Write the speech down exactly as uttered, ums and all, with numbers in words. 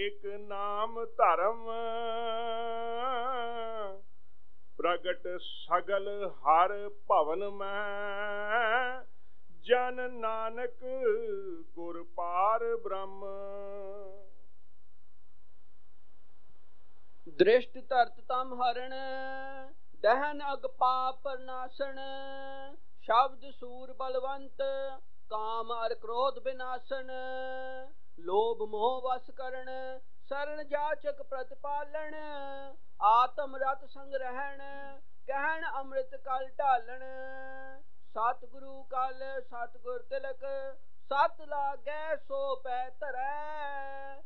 ਇੱਕ ਨਾਮ ਧਰਮ ਪ੍ਰਗਟ ਸਗਲ ਹਰ ਭਵਨ ਮੈਂ ਜਨ ਨਾਨਕ ਗੁਰ ਪਾਰ ਬ੍ਰਹਮ। ਦ੍ਰਿਸ਼ਟ ਧਰਤ ਤਮ ਹਰਣ ਦਹਨ ਅਗ ਪਾਪ ਪਰਨਾਸਨ ਸ਼ਬਦ ਸੂਰ ਬਲਵੰਤ ਕਾਮ ਅਰ ਕ੍ਰੋਧ ਬਿਨਾਸਨ ਲੋਭ ਮੋਹ ਵਸ ਕਰਨ ਸਰਣ ਜਾਚਕ ਪ੍ਰਤਪਾਲਣ ਆਤਮ ਰਤ ਸੰਗ ਰਹਿਣ ਕਹਿਣ ਅੰਮ੍ਰਿਤ ਕਲ ਢਾਲਣ ਸਤਿਗੁਰੂ ਕਲ ਸਤਿਗੁਰ ਤਿਲਕ ਸਤ ਲਾਗੈ ਸੋ ਪੈ ਧਰੈ।